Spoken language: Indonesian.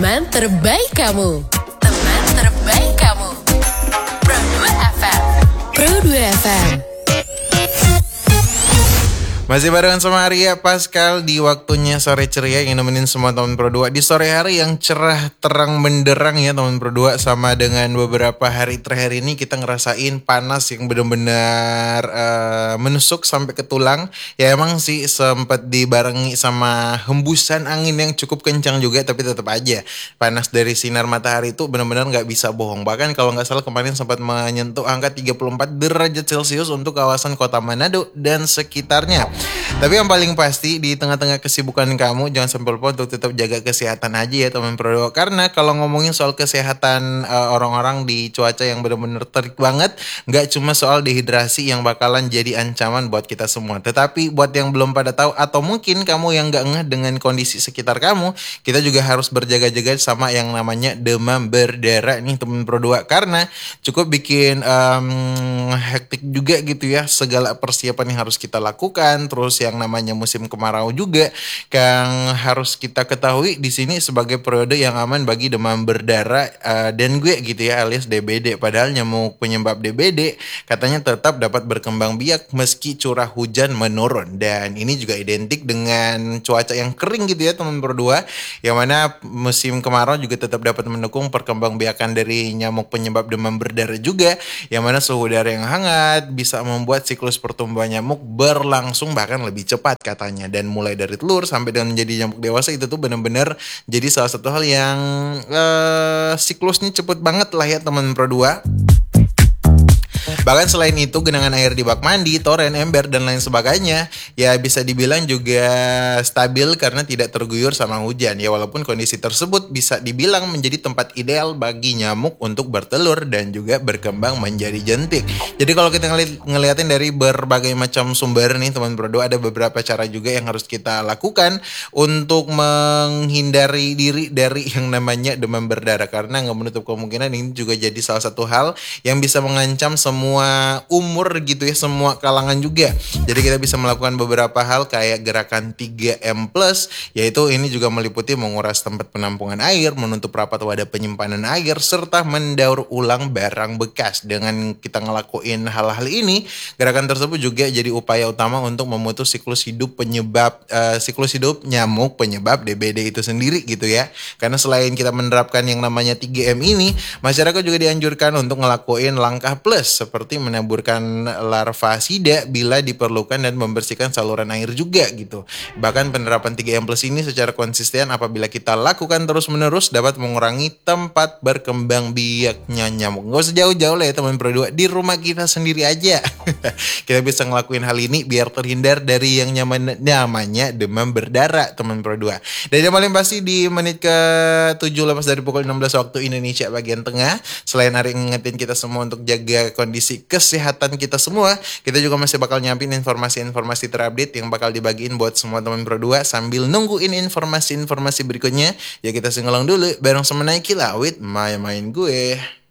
Teman terbaik kamu. Teman terbaik kamu. Pro 2 FM. Pro 2 FM. Masih barengan sama Arya Pascal di waktunya sore ceria yang nemenin semua teman Pro 2 di sore hari yang cerah terang benderang ya teman Pro 2. Sama dengan beberapa hari terakhir ini kita ngerasain panas yang benar-benar menusuk sampai ke tulang. Ya emang sih sempat dibarengi sama hembusan angin yang cukup kencang juga, tapi tetap aja panas dari sinar matahari itu benar-benar nggak bisa bohong. Bahkan kalau nggak salah kemarin sempat menyentuh angka 34 derajat Celcius untuk kawasan kota Manado dan sekitarnya. Tapi yang paling pasti di tengah-tengah kesibukan kamu jangan sampai lupa untuk tetap jaga kesehatan aja ya teman Pro. Karena kalau ngomongin soal kesehatan orang-orang di cuaca yang benar-benar terik banget, nggak cuma soal dehidrasi yang bakalan jadi ancaman buat kita semua. Tetapi buat yang belum pada tahu atau mungkin kamu yang nggak ngeh dengan kondisi sekitar kamu, kita juga harus berjaga-jaga sama yang namanya demam berdarah nih teman Pro 2. Karena cukup bikin hektik juga gitu ya segala persiapan yang harus kita lakukan. Terus yang namanya musim kemarau juga yang harus kita ketahui di sini sebagai periode yang aman bagi demam berdarah dan gue gitu ya alias DBD. Padahal nyamuk penyebab DBD katanya tetap dapat berkembang biak meski curah hujan menurun, dan ini juga identik dengan cuaca yang kering gitu ya teman berdua, yang mana musim kemarau juga tetap dapat mendukung perkembangbiakan dari nyamuk penyebab demam berdarah juga, yang mana suhu udara yang hangat bisa membuat siklus pertumbuhan nyamuk berlangsung bahkan lebih cepat katanya, dan mulai dari telur sampai dengan menjadi nyamuk dewasa itu tuh benar-benar jadi salah satu hal yang siklusnya cepet banget lah ya teman Pro 2. Bahkan selain itu genangan air di bak mandi, toren, ember, dan lain sebagainya ya bisa dibilang juga stabil karena tidak terguyur sama hujan. Ya walaupun kondisi tersebut bisa dibilang menjadi tempat ideal bagi nyamuk untuk bertelur dan juga berkembang menjadi jentik. Jadi kalau kita ngeliatin dari berbagai macam sumber nih teman Pro 2, ada beberapa cara juga yang harus kita lakukan untuk menghindari diri dari yang namanya demam berdarah. Karena nggak menutup kemungkinan ini juga jadi salah satu hal yang bisa mengancam semua umur gitu ya, semua kalangan juga. Jadi kita bisa melakukan beberapa hal kayak gerakan 3M+, yaitu ini juga meliputi menguras tempat penampungan air, menutup rapat wadah penyimpanan air, serta mendaur ulang barang bekas. Dengan kita ngelakuin hal-hal ini, gerakan tersebut juga jadi upaya utama untuk memutus siklus hidup nyamuk penyebab DBD itu sendiri gitu ya. Karena selain kita menerapkan yang namanya 3M ini, masyarakat juga dianjurkan untuk ngelakuin langkah plus seperti menaburkan larva sida bila diperlukan dan membersihkan saluran air juga gitu. Bahkan penerapan 3M plus ini secara konsisten apabila kita lakukan terus-menerus dapat mengurangi tempat berkembang biaknya nyamuk. Gak usah jauh-jauh lah ya teman Pro 2, di rumah kita sendiri aja kita bisa ngelakuin hal ini biar terhindar dari yang namanya demam berdarah teman Pro 2. Dan yang paling pasti di menit ke-7 lepas dari pukul 16 waktu Indonesia bagian tengah, selain hari ngingetin kita semua untuk jaga kondisi kesehatan kita semua, kita juga masih bakal nyampin informasi-informasi terupdate yang bakal dibagiin buat semua teman Pro 2 sambil nungguin informasi-informasi berikutnya. Ya kita singelong dulu bareng sama Nike lah with main gue.